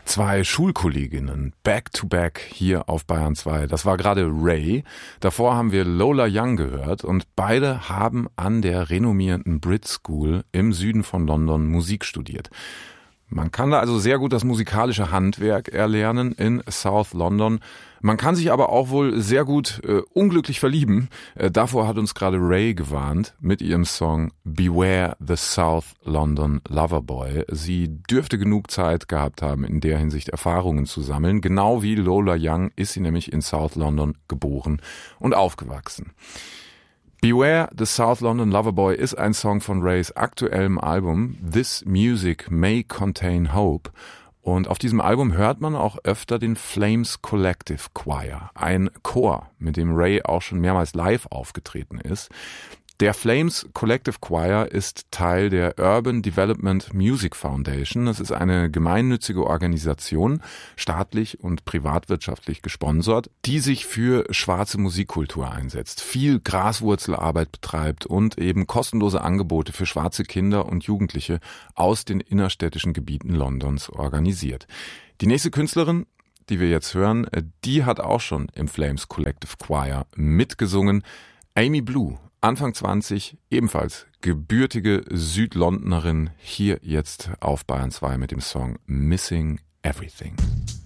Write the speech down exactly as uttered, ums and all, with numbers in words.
Zwei Schulkolleginnen, back to back hier auf Bayern zwei. Das war gerade Ray. Davor haben wir Lola Young gehört und beide haben an der renommierten Brit School im Süden von London Musik studiert. Man kann da also sehr gut das musikalische Handwerk erlernen in South London. Man kann sich aber auch wohl sehr gut äh, unglücklich verlieben. Äh, davor hat uns gerade Ray gewarnt mit ihrem Song Beware the South London Loverboy. Sie dürfte genug Zeit gehabt haben, in der Hinsicht Erfahrungen zu sammeln. Genau wie Lola Young ist sie nämlich in South London geboren und aufgewachsen. Beware the South London Loverboy ist ein Song von Rays aktuellem Album This Music May Contain Hope. Und auf diesem Album hört man auch öfter den Flames Collective Choir, ein Chor, mit dem Ray auch schon mehrmals live aufgetreten ist. Der Flames Collective Choir ist Teil der Urban Development Music Foundation. Das ist eine gemeinnützige Organisation, staatlich und privatwirtschaftlich gesponsert, die sich für schwarze Musikkultur einsetzt, viel Graswurzelarbeit betreibt und eben kostenlose Angebote für schwarze Kinder und Jugendliche aus den innerstädtischen Gebieten Londons organisiert. Die nächste Künstlerin, die wir jetzt hören, die hat auch schon im Flames Collective Choir mitgesungen. Amy Blue. Anfang zwanzig, ebenfalls gebürtige Südlondonerin, hier jetzt auf Bayern zwei mit dem Song Missing Everything.